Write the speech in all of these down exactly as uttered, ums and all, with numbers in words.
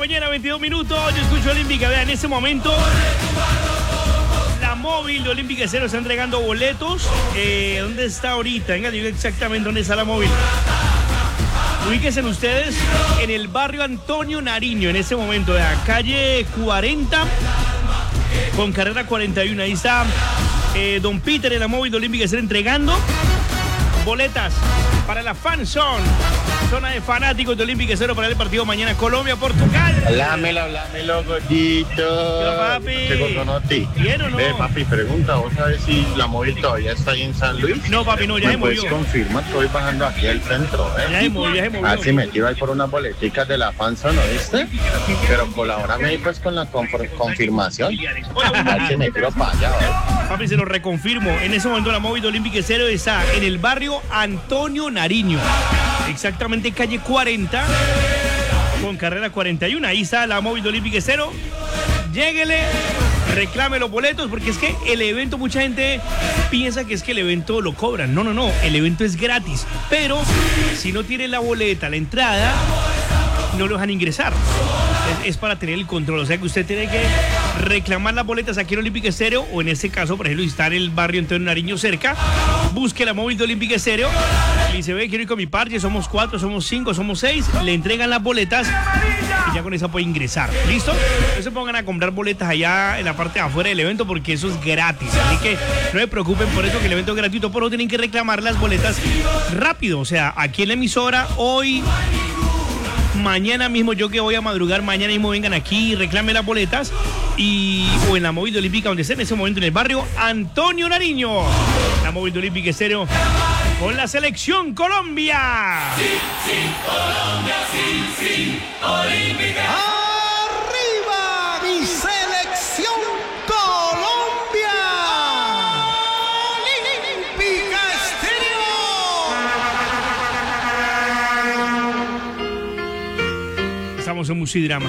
mañana, veintidós minutos. Yo escucho Olímpica. Vean, en ese momento la móvil de Olímpica Cero está entregando boletos. Eh, ¿Dónde está ahorita? Venga, digo exactamente dónde está la móvil. Ubíquense ustedes en el barrio Antonio Nariño en ese momento, de la calle cuarenta con carrera cuarenta y uno. Ahí está eh, Don Peter en la móvil de Olímpica Cero entregando boletas para la fan zone, zona de fanáticos de Olímpica Cero para el partido mañana Colombia-Portugal. Hablámelo, hablámelo, gordito. ¿Qué, papi? ¿Qué gorgonoti? ¿Bien o no? Ve, papi, pregunta, ¿vos sabés si la móvil todavía está ahí en San Luis? No, papi, no, ya se ¿Me puedes movió. confirmar? Estoy bajando aquí al centro, ¿eh? Ya se movió, ya se movió. Así me tiro ahí por unas boleticas de la fanza, ¿no viste? Pero colabórame ahí pues con la conf- confirmación. Así me tiro para allá, ¿eh? Papi, se lo reconfirmo. En ese momento la móvil de Olímpica Cero está en el barrio Antonio Nariño. Exactamente calle cuarenta con carrera cuarenta y uno. Ahí está la móvil de Olímpica Cero. Lléguele, reclame los boletos, porque es que el evento, mucha gente piensa que es que el evento lo cobran. No, no, no, el evento es gratis. Pero si no tiene la boleta, la entrada, no lo dejan ingresar. Es, es para tener el control. O sea que usted tiene que reclamar las boletas aquí en Olímpica Estéreo, o en este caso, por ejemplo, si está en el barrio Antonio Nariño cerca, busque la móvil de Olímpica Estéreo y se ve, quiero ir con mi parche, somos cuatro, somos cinco, somos seis, le entregan las boletas y ya con esa puede ingresar. ¿Listo? No se pongan a comprar boletas allá en la parte de afuera del evento, porque eso es gratis. Así que no se preocupen por eso, que el evento es gratuito, pero tienen que reclamar las boletas rápido. O sea, aquí en la emisora, hoy, mañana mismo, yo que voy a madrugar, mañana mismo vengan aquí y reclamen las boletas, y o en la móvil de Olímpica, donde esté en ese momento, en el barrio Antonio Nariño. La móvil de Olímpica Estéreo con la selección Colombia. Sí, sí, Colombia, sí, sí, Olímpica. ¡Arriba mi selección Colombia! ¡Olímpica Estéreo! Estamos en Musidramas,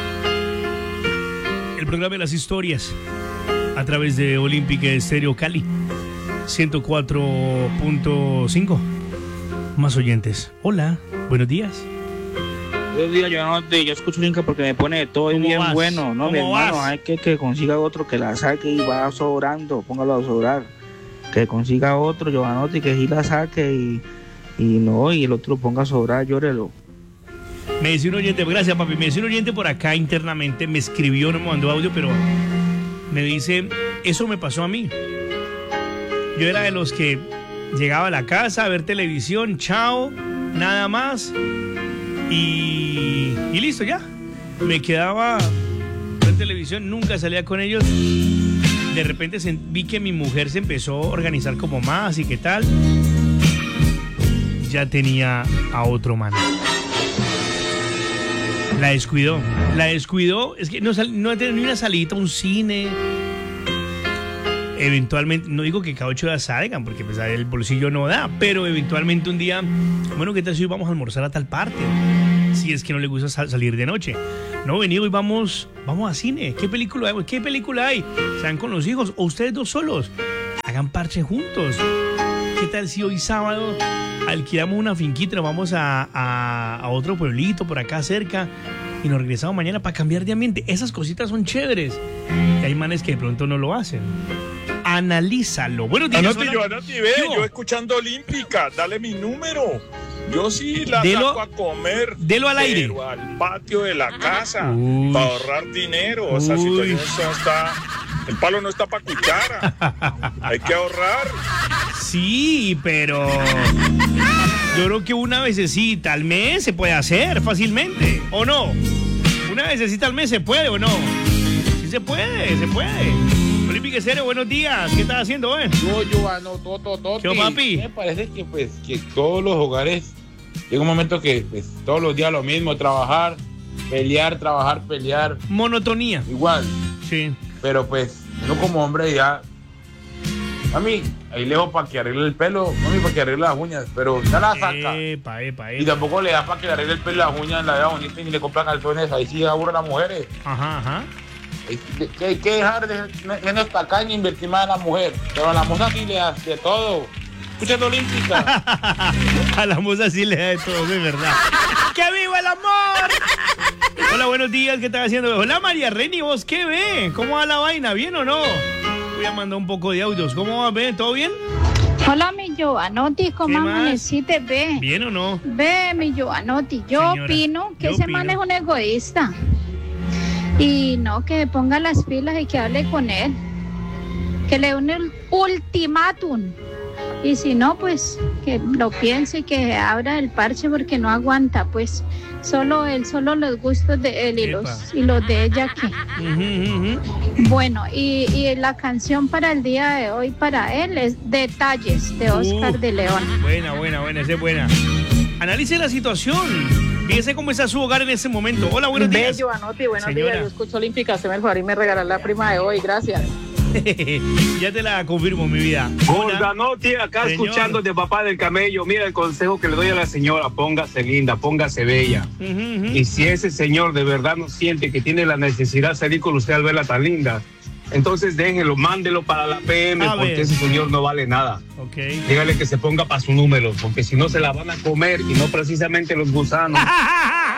el programa de las historias, a través de Olímpica Estéreo Cali ciento cuatro punto cinco. Más oyentes. Hola, buenos días. Buenos días, yo no te, yo escucho Linka porque me pone todo bien vas? bueno, no, mi ¿Cómo hermano, vas? hay que que consiga otro que la saque y va sobrando, póngalo a sobrar, que consiga otro, Giovanotti, que sí la saque y, y no, y el otro ponga a sobrar, llórelo. Me decía un oyente, gracias papi, me decía un oyente por acá internamente, me escribió, no me mandó audio, pero me dice, eso me pasó a mí. Yo era de los que llegaba a la casa a ver televisión, chao, nada más, y, y listo, ya. Me quedaba en televisión, nunca salía con ellos. De repente se, vi que mi mujer se empezó a organizar como más y qué tal. Ya tenía a otro man. La descuidó, la descuidó, es que no, sal, no tenía ni una salida, un cine. Eventualmente, no digo que cada ocho días salgan, porque pues, el bolsillo no da, pero eventualmente un día, bueno, ¿qué tal si hoy vamos a almorzar a tal parte? Si es que no le gusta sal, salir de noche. No, venido y vamos, vamos a cine. ¿Qué película hay? ¿Qué película hay? Sean con los hijos o ustedes dos solos. Hagan parche juntos. ¿Qué tal si hoy sábado alquilamos una finquita, nos vamos a, a, a otro pueblito por acá cerca y nos regresamos mañana para cambiar de ambiente? Esas cositas son chéveres. Y hay manes que de pronto no lo hacen. Analízalo. Buenos días. Anote, yo, anote, ve, yo escuchando Olímpica, dale mi número. Yo sí la Delo, saco a comer. Delo al aire. Pero al patio de la casa, Uy. para ahorrar dinero. Esa Uy. situación no está, el palo no está para cuchara. Hay que ahorrar. Sí, pero yo creo que una vececita al mes se puede hacer fácilmente, ¿o no? Una vececita al mes se puede, ¿o no? Sí se puede, se puede. Olímpica Estéreo, buenos días. ¿Qué estás haciendo, eh? Yo, Giovano, Toto, Toto. ¿Qué, papi? Me parece que, pues, que todos los hogares llega un momento que, pues, todos los días lo mismo, trabajar, pelear, trabajar, pelear. Monotonía. Igual. Sí. Pero, pues, uno como hombre ya... Mami, ahí lejos para que arregle el pelo, mami, para que arregle las uñas, pero ya la saca. Epa, epa, epa. Y tampoco le da para que le arregle el pelo, las uñas, la vea bonita y ni le compran calzones, ahí sí aburre a las mujeres. Ajá, ajá. Que hay que dejar de menos tacaña e invertir más en la mujer. Pero a la moza sí le da de todo. Escuchando Olímpica. A la moza sí le da de todo, de verdad. ¡Que viva el amor! Hola, buenos días, ¿qué estás haciendo? Hola, María Reni, ¿vos qué ve? ¿Cómo va la vaina? ¿Bien o no? Voy a mandar un poco de audios. ¿Cómo va, ve? ¿Todo bien? Hola, mi Giovanotti, ¿cómo ¿Qué más? amaneciste, ve? ¿Bien o no? Ve, mi Giovanotti, yo Señora, opino que yo ese opino. man es un egoísta. Y no, que ponga las pilas y que hable con él. Que le dé un ultimátum. Y si no, pues que lo piense y que abra el parche porque no aguanta, pues solo él, solo los gustos de él y Epa. los, y los de ella que. Ujú, ujú. Bueno, y, y la canción para el día de hoy para él es Detalles de Oscar Uh, de León. Buena, buena, buena, esa es buena. Analice la situación. Fíjese cómo está su hogar en ese momento. Hola, buenos días. Bello, Anotti, buenos Señora. días. Yo escucho Olímpica, se me el favor y me regalar la prima de hoy, gracias. Ya te la confirmo, mi vida. Hola. Gordanotti, acá Señor. escuchando de papá del camello. Mira el consejo que le doy a la señora: póngase linda, póngase bella. Ujú, ujú. Y si ese señor de verdad no siente que tiene la necesidad de salir con usted al verla tan linda, entonces déjelo, mándelo para la P M, A porque ver. ese señor no vale nada. Ok. Dígale que se ponga para su número, porque si no se la van a comer y no precisamente los gusanos.